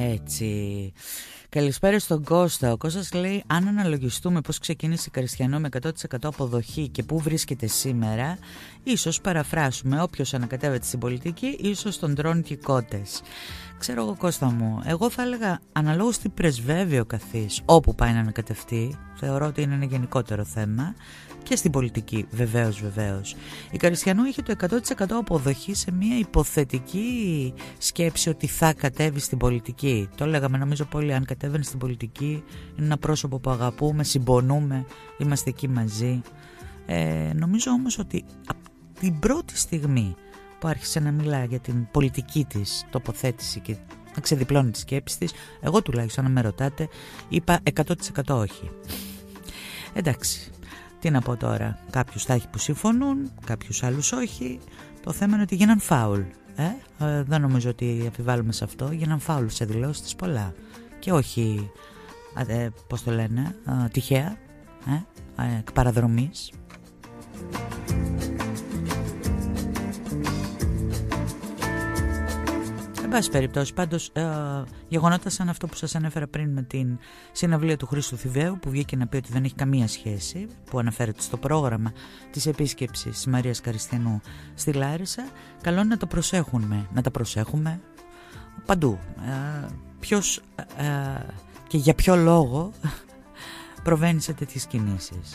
Έτσι. Καλησπέρα στον Κώστα. Ο Κώστας λέει: αν αναλογιστούμε πώς ξεκίνησε η Καριστιανό με 100% αποδοχή και πού βρίσκεται σήμερα, ίσως παραφράσουμε όποιος ανακατεύεται στην πολιτική, ίσως τον τρώνε και οι κότες. Ξέρω εγώ, Κώστα μου, εγώ θα έλεγα αναλόγως τι πρεσβεύει ο καθής όπου πάει να ανακατευτεί. Θεωρώ ότι είναι ένα γενικότερο θέμα. Και στην πολιτική, βεβαίως. Η Καριστιανού είχε το 100% αποδοχή σε μια υποθετική σκέψη ότι θα κατέβει στην πολιτική. Το λέγαμε νομίζω πολύ, αν κατέβαινε στην πολιτική είναι ένα πρόσωπο που αγαπούμε, συμπονούμε, είμαστε εκεί μαζί. Νομίζω όμως ότι από την πρώτη στιγμή που άρχισε να μιλά για την πολιτική της τοποθέτηση και να ξεδιπλώνει τη σκέψη της, εγώ τουλάχιστον αν με ρωτάτε είπα 100% όχι. Εντάξει. Τι να πω τώρα, κάποιους θα έχει που συμφωνούν, κάποιους άλλους όχι. Το θέμα είναι ότι γίναν φάουλ. Δεν νομίζω ότι αμφιβάλλουμε σε αυτό. Γίναν φάουλ σε δηλώσεις της πολλά. Και όχι, πώς το λένε, τυχαία, εκ παραδρομής. Εν πάση περιπτώσει, πάντως γεγονότα σαν αυτό που σας ανέφερα πριν με την συναυλία του Χρήστου Θηβαίου, που βγήκε να πει ότι δεν έχει καμία σχέση, που αναφέρεται στο πρόγραμμα της επίσκεψης της Μαρίας Καριστιανού στη Λάρισα, καλό είναι να τα προσέχουμε παντού. Ποιος και για ποιο λόγο προβαίνει σε τέτοιες κινήσεις.